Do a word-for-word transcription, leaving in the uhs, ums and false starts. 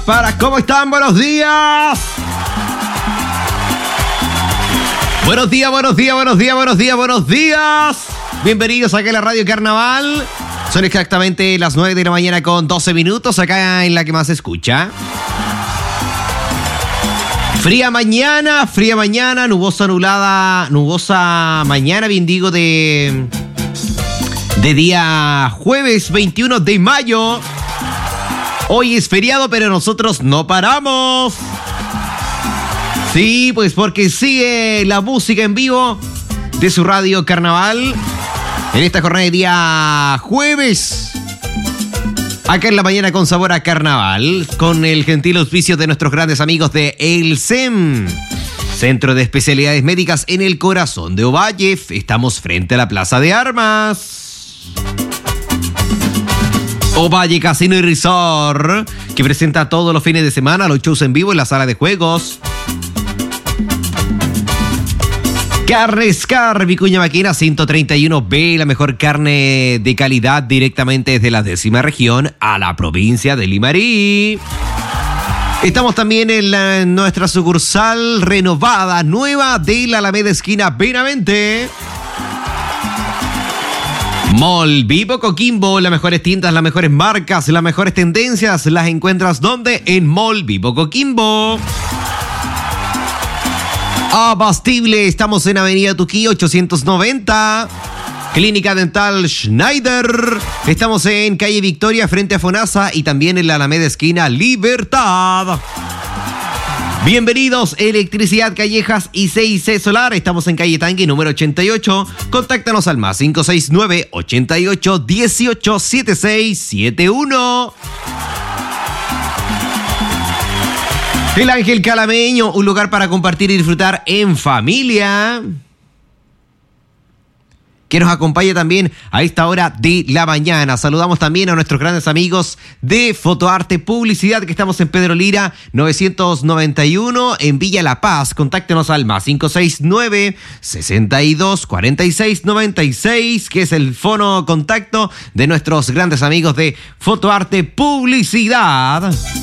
para. ¿Cómo están? Buenos días. Buenos días, buenos días, buenos días, buenos días, buenos días. Bienvenidos aquí a la Radio Carnaval. Son exactamente las nueve de la mañana con doce minutos acá en la que más se escucha. Fría mañana, fría mañana, nubosa nublada, nubosa mañana, bien digo, de, de día jueves veintiuno de mayo. Hoy es feriado, pero nosotros no paramos. Sí, pues porque sigue la música en vivo de su Radio Carnaval en esta jornada de día jueves. Acá en la mañana con sabor a carnaval, con el gentil auspicio de nuestros grandes amigos de El C E M, Centro de Especialidades Médicas en el corazón de Ovalle. Estamos frente a la Plaza de Armas. Ovalle Casino y Resort, que presenta todos los fines de semana los shows en vivo en la sala de juegos. Carnescar, Vicuña Maquena ciento treinta y uno B, la mejor carne de calidad directamente desde la décima región a la provincia de Limarí. Estamos también en, la, en nuestra sucursal renovada, nueva de la Alameda esquina Benavente. Mall Vivo Coquimbo, las mejores tiendas, las mejores marcas, las mejores tendencias, las encuentras ¿dónde? En Mall Vivo Coquimbo. Abastible, estamos en Avenida Tuquí ochocientos noventa. Clínica Dental Schneider. Estamos en calle Victoria frente a Fonasa y también en la Alameda esquina Libertad. Bienvenidos, Electricidad Callejas y C I C Solar. Estamos en calle Tangue número ochenta y ocho. Contáctanos al más cinco seis nueve, ochenta y ocho, dieciocho, setenta y seis setenta y uno. El Ángel Calameño, un lugar para compartir y disfrutar en familia, que nos acompaña también a esta hora de la mañana. Saludamos también a nuestros grandes amigos de Fotoarte Publicidad, que estamos en Pedro Lira novecientos noventa y uno en Villa La Paz. Contáctenos al más cinco seis nueve, sesenta y dos, cuarenta y seis, noventa y seis, que es el fono contacto de nuestros grandes amigos de Fotoarte Publicidad.